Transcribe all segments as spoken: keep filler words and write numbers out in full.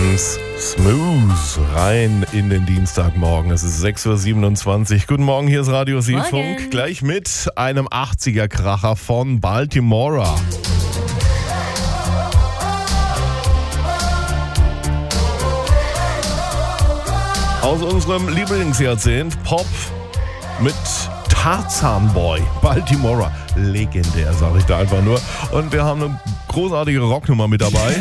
Ganz smooth rein in den Dienstagmorgen. Es ist sechs Uhr siebenundzwanzig. Guten Morgen, hier ist Radio Seefunk. Gleich mit einem achtziger-Kracher von Baltimora. Aus unserem Lieblingsjahrzehnt Pop mit Tarzan Boy, Baltimora. Legendär, sage ich da einfach nur. Und wir haben eine großartige Rocknummer mit dabei.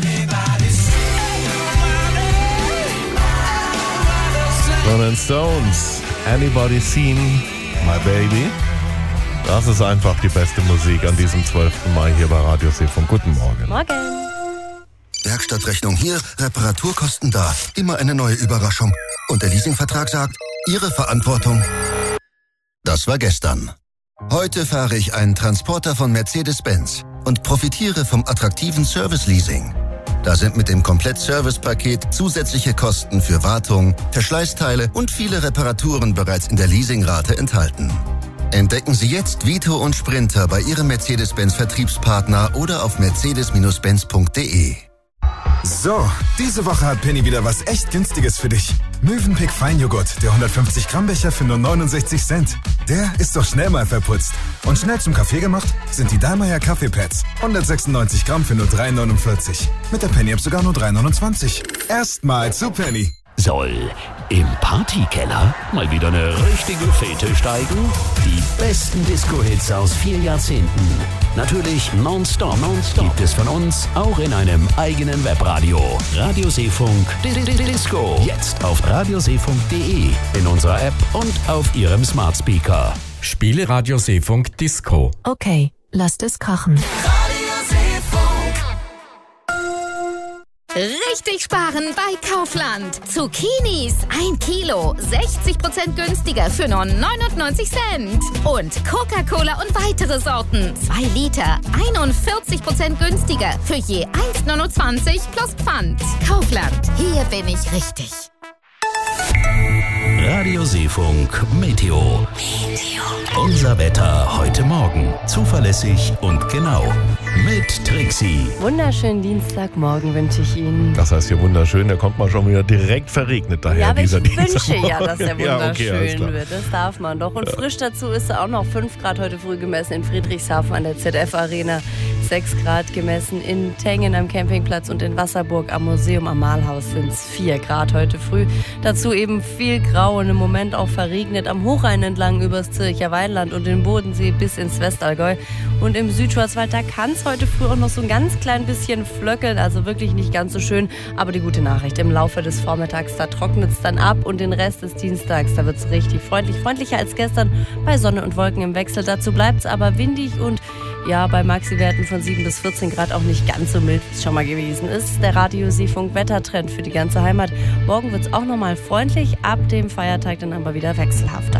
Rolling Stones, Anybody Seen My Baby? Das ist einfach die beste Musik an diesem zwölften Mai hier bei Radio Seefunk. Guten Morgen. Morgen. Werkstattrechnung hier, Reparaturkosten da. Immer eine neue Überraschung. Und der Leasingvertrag sagt, Ihre Verantwortung. Das war gestern. Heute fahre ich einen Transporter von Mercedes-Benz und profitiere vom attraktiven Service-Leasing. Da sind mit dem Komplett-Service-Paket zusätzliche Kosten für Wartung, Verschleißteile und viele Reparaturen bereits in der Leasingrate enthalten. Entdecken Sie jetzt Vito und Sprinter bei Ihrem Mercedes-Benz-Vertriebspartner oder auf mercedes Benz punkt de. So, diese Woche hat Penny wieder was echt Günstiges für dich. Mövenpick Feinjoghurt, der hundertfünfzig Gramm Becher für nur neunundsechzig Cent. Der ist doch schnell mal verputzt. Und schnell zum Kaffee gemacht sind die Dallmayr Kaffeepads. hundertsechsundneunzig Gramm für nur drei neunundvierzig. Mit der Penny-App sogar nur drei neunundzwanzig. Erstmal zu Penny. Soll im Partykeller mal wieder eine richtige Fete steigen? Die besten Disco-Hits aus vier Jahrzehnten. Natürlich nonstop, nonstop gibt es von uns auch in einem eigenen Webradio. Radio Seefunk Disco. Jetzt auf radioseefunk punkt de, in unserer App und auf Ihrem Smart Speaker. Spiele Radio Seefunk Disco. Okay, lasst es krachen. Richtig sparen bei Kaufland. Zucchinis ein Kilo, sechzig Prozent günstiger für nur neunundneunzig Cent. Und Coca-Cola und weitere Sorten, zwei Liter, einundvierzig Prozent günstiger für je eins neunundzwanzig plus Pfand. Kaufland, hier bin ich richtig. Radio Seefunk Meteo. Unser Wetter heute Morgen. Zuverlässig und genau. Mit Trixie. Wunderschönen Dienstagmorgen wünsche ich Ihnen. Das heißt hier wunderschön, der kommt mal schon wieder direkt verregnet daher. Ja, aber dieser ich wünsche ja, dass er ja, wunderschön okay, wird. Das darf man doch. Und frisch dazu ist auch noch fünf Grad heute früh gemessen in Friedrichshafen an der Z F Arena. sechs Grad gemessen in Tengen am Campingplatz und in Wasserburg am Museum am Mahlhaus sind es vier Grad heute früh. Dazu eben viel Grau und im Moment auch verregnet am Hochrhein entlang übers Zürcher Weinland und den Bodensee bis ins Westallgäu. Und im Südschwarzwald, da kann es heute früh auch noch so ein ganz klein bisschen flöckeln, also wirklich nicht ganz so schön. Aber die gute Nachricht, im Laufe des Vormittags, da trocknet es dann ab und den Rest des Dienstags, da wird es richtig freundlich, freundlicher als gestern bei Sonne und Wolken im Wechsel. Dazu bleibt es aber windig und ja, bei Maxi-Werten von sieben bis vierzehn Grad auch nicht ganz so mild, wie es schon mal gewesen ist. Der Radio Seefunk Wettertrend für die ganze Heimat. Morgen wird es auch nochmal freundlich, ab dem Feiertag dann aber wieder wechselhafter.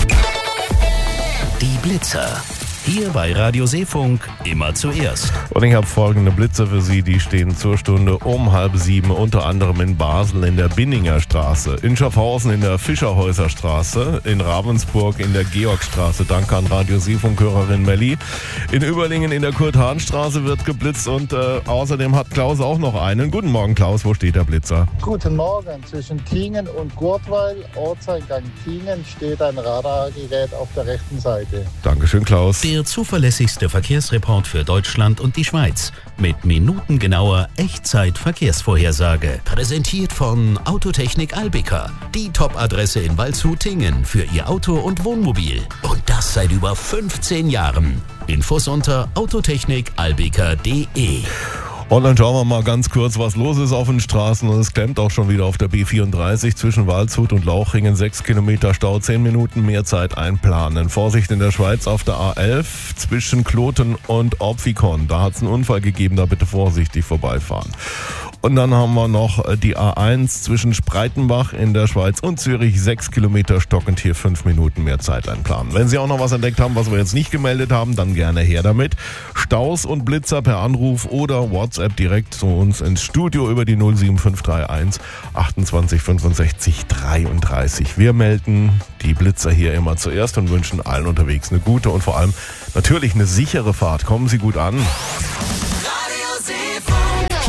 Die Blitzer. Hier bei Radio Seefunk immer zuerst. Und ich habe folgende Blitzer für Sie, die stehen zur Stunde um halb sieben, unter anderem in Basel in der Binninger Straße, in Schaffhausen in der Fischerhäuser Straße, in Ravensburg in der Georgstraße, danke an Radio Seefunk-Hörerin Melli. In Überlingen in der Kurt-Hahn-Straße wird geblitzt und äh, außerdem hat Klaus auch noch einen. Guten Morgen Klaus, wo steht der Blitzer? Guten Morgen, zwischen Tingen und Gurtweil, Ortseingang Tingen, steht ein Radargerät auf der rechten Seite. Dankeschön Klaus. Der zuverlässigste Verkehrsreport für Deutschland und die Schweiz mit minutengenauer Echtzeit-Verkehrsvorhersage. Präsentiert von Autotechnik Albica, die Top-Adresse in Waldshut-Tingen für Ihr Auto und Wohnmobil. Und das seit über fünfzehn Jahren. Infos unter autotechnik albica punkt de. Und dann schauen wir mal ganz kurz, was los ist auf den Straßen. Und es klemmt auch schon wieder auf der B vierunddreißig zwischen Waldshut und Lauchringen. sechs Kilometer Stau, zehn Minuten mehr Zeit einplanen. Vorsicht in der Schweiz auf der A elf zwischen Kloten und Opfikon. Da hat es einen Unfall gegeben, da bitte vorsichtig vorbeifahren. Und dann haben wir noch die A eins zwischen Spreitenbach in der Schweiz und Zürich. sechs Kilometer stockend, hier fünf Minuten mehr Zeit einplanen. Wenn Sie auch noch was entdeckt haben, was wir jetzt nicht gemeldet haben, dann gerne her damit. Staus und Blitzer per Anruf oder WhatsApp direkt zu uns ins Studio über die null sieben fünf drei eins achtundzwanzig fünfundsechzig dreiunddreißig. Wir melden die Blitzer hier immer zuerst und wünschen allen unterwegs eine gute und vor allem natürlich eine sichere Fahrt. Kommen Sie gut an.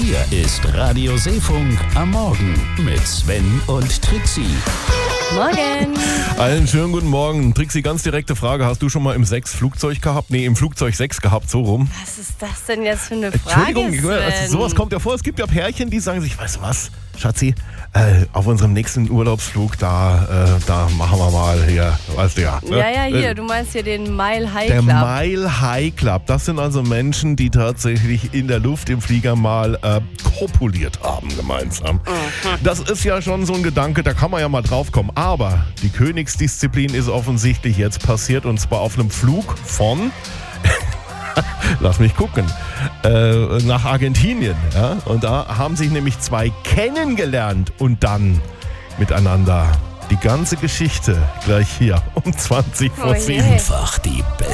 Hier ist Radio Seefunk am Morgen mit Sven und Trixie. Morgen. Einen schönen guten Morgen. Trixie, ganz direkte Frage. Hast du schon mal im sechs Flugzeug gehabt? Nee, im Flugzeug sechs gehabt, so rum. Was ist das denn jetzt für eine Frage, Entschuldigung, Sven? also sowas kommt ja vor. Es gibt ja Pärchen, die sagen sich, weißt du was, Schatzi, äh, auf unserem nächsten Urlaubsflug, da, äh, da machen wir mal hier, weißt du ja. Ne? Ja, ja, hier, Äh, du meinst hier den Mile High Der Club. Mile High Club, das sind also Menschen, die tatsächlich in der Luft im Flieger mal äh, kopuliert haben gemeinsam. Das ist ja schon so ein Gedanke, da kann man ja mal drauf kommen. Aber die Königsdisziplin ist offensichtlich jetzt passiert, und zwar auf einem Flug von, lass mich gucken, äh, nach Argentinien. Ja? Und da haben sich nämlich zwei kennengelernt und dann miteinander. Die ganze Geschichte gleich hier um zwanzig vor Oh je. sieben. Einfach die beste